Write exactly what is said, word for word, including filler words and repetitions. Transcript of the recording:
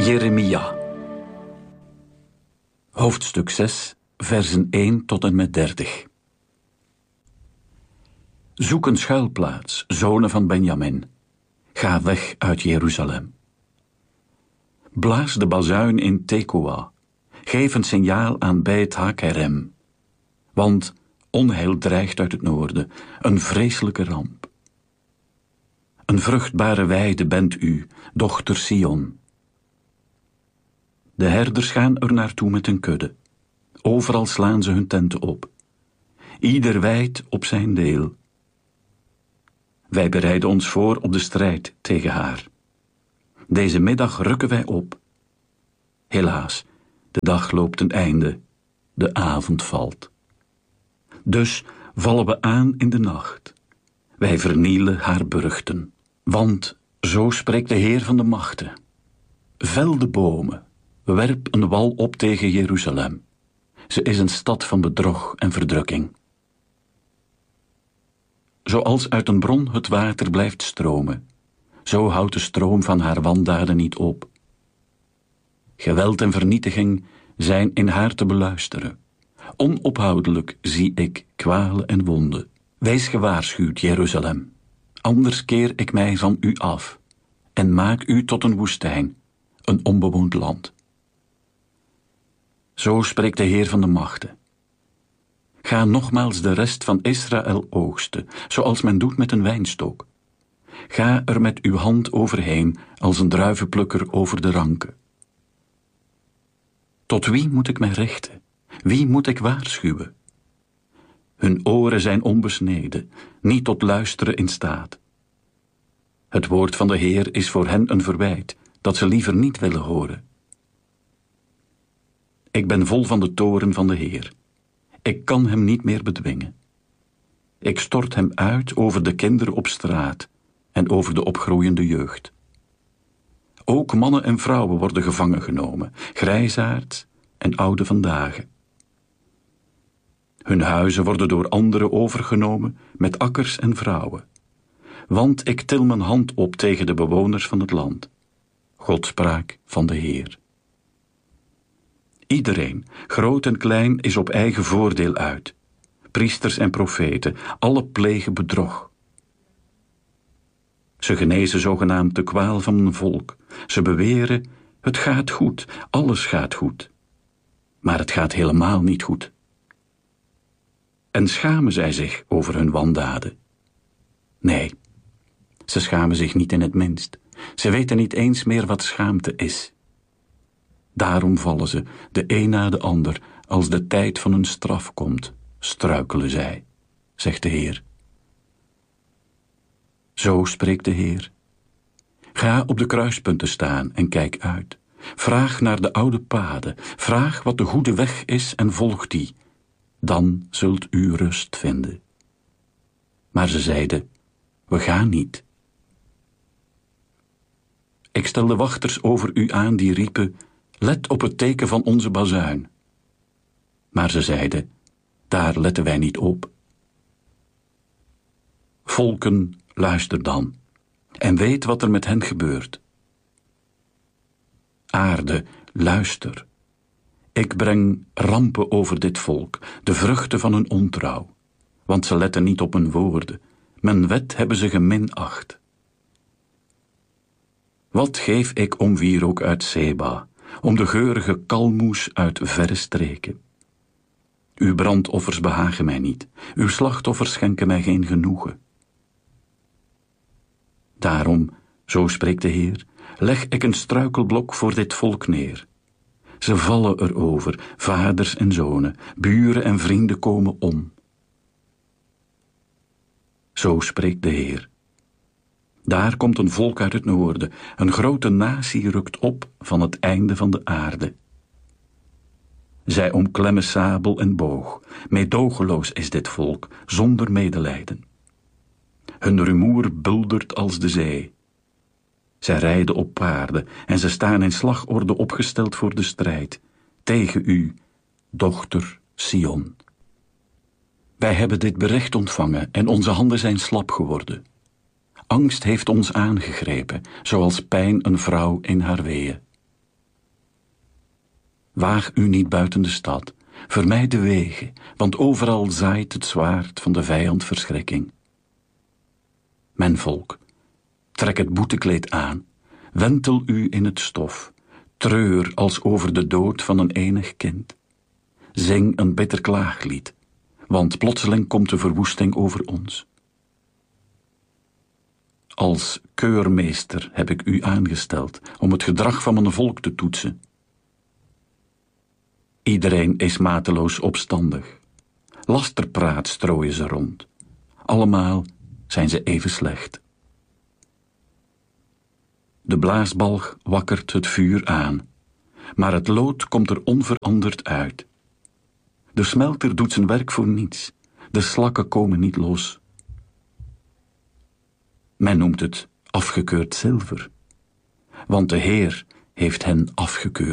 Jeremia. Hoofdstuk zes, versen één tot en met dertig. Zoek een schuilplaats, zonen van Benjamin. Ga weg uit Jeruzalem. Blaas de bazuin in Tekoa. Geef een signaal aan Beit Hakerem. Want onheil dreigt uit het noorden, een vreselijke ramp. Een vruchtbare weide bent u, dochter Sion. De herders gaan er naartoe met een kudde. Overal slaan ze hun tenten op. Ieder wijdt op zijn deel. Wij bereiden ons voor op de strijd tegen haar. Deze middag rukken wij op. Helaas, de dag loopt een einde, de avond valt. Dus vallen we aan in de nacht. Wij vernielen haar burchten. Want, zo spreekt de Heer van de machten. Vel de bomen, werp een wal op tegen Jeruzalem. Ze is een stad van bedrog en verdrukking. Zoals uit een bron het water blijft stromen, zo houdt de stroom van haar wandaden niet op. Geweld en vernietiging zijn in haar te beluisteren. Onophoudelijk zie ik kwalen en wonden. Wees gewaarschuwd, Jeruzalem, anders keer ik mij van u af en maak u tot een woestijn, een onbewoond land. Zo spreekt de Heer van de machten. Ga nogmaals de rest van Israël oogsten, zoals men doet met een wijnstok. Ga er met uw hand overheen, als een druivenplukker over de ranken. Tot wie moet ik mij richten? Wie moet ik waarschuwen? Hun oren zijn onbesneden, niet tot luisteren in staat. Het woord van de Heer is voor hen een verwijt, dat ze liever niet willen horen. Ik ben vol van de toorn van de Heer. Ik kan hem niet meer bedwingen. Ik stort hem uit over de kinderen op straat en over de opgroeiende jeugd. Ook mannen en vrouwen worden gevangen genomen, grijsaard en oude vandaag. Hun huizen worden door anderen overgenomen met akkers en vrouwen. Want ik til mijn hand op tegen de bewoners van het land. Godspraak van de Heer. Iedereen, groot en klein, is op eigen voordeel uit. Priesters en profeten, alle plegen bedrog. Ze genezen zogenaamd de kwaal van een volk. Ze beweren, het gaat goed, alles gaat goed. Maar het gaat helemaal niet goed. En schamen zij zich over hun wandaden? Nee, ze schamen zich niet in het minst. Ze weten niet eens meer wat schaamte is. Daarom vallen ze, de een na de ander, als de tijd van hun straf komt, struikelen zij, zegt de Heer. Zo spreekt de Heer. Ga op de kruispunten staan en kijk uit. Vraag naar de oude paden, vraag wat de goede weg is en volg die. Dan zult u rust vinden. Maar ze zeiden, we gaan niet. Ik stel de wachters over u aan die riepen, let op het teken van onze bazuin. Maar ze zeiden, daar letten wij niet op. Volken, luister dan, en weet wat er met hen gebeurt. Aarde, luister. Ik breng rampen over dit volk, de vruchten van hun ontrouw, want ze letten niet op mijn woorden. Mijn wet hebben ze geminacht. Wat geef ik om wierook uit Seba, om de geurige kalmoes uit verre streken. Uw brandoffers behagen mij niet, uw slachtoffers schenken mij geen genoegen. Daarom, zo spreekt de Heer, leg ik een struikelblok voor dit volk neer. Ze vallen erover, vaders en zonen, buren en vrienden komen om. Zo spreekt de Heer. Daar komt een volk uit het noorden, een grote natie rukt op van het einde van de aarde. Zij omklemmen sabel en boog, meedogenloos is dit volk, zonder medelijden. Hun rumoer buldert als de zee. Zij rijden op paarden en ze staan in slagorde opgesteld voor de strijd, tegen u, dochter Sion. Wij hebben dit bericht ontvangen en onze handen zijn slap geworden. Angst heeft ons aangegrepen, zoals pijn een vrouw in haar weeën. Waag u niet buiten de stad, vermijd de wegen, want overal zaait het zwaard van de vijand verschrikking. Mijn volk, trek het boetekleed aan, wentel u in het stof, treur als over de dood van een enig kind. Zing een bitter klaaglied, want plotseling komt de verwoesting over ons. Als keurmeester heb ik u aangesteld om het gedrag van mijn volk te toetsen. Iedereen is mateloos opstandig. Lasterpraat strooien ze rond. Allemaal zijn ze even slecht. De blaasbalg wakkert het vuur aan, maar het lood komt er onveranderd uit. De smelter doet zijn werk voor niets. De slakken komen niet los. Men noemt het afgekeurd zilver, want de Heer heeft hen afgekeurd.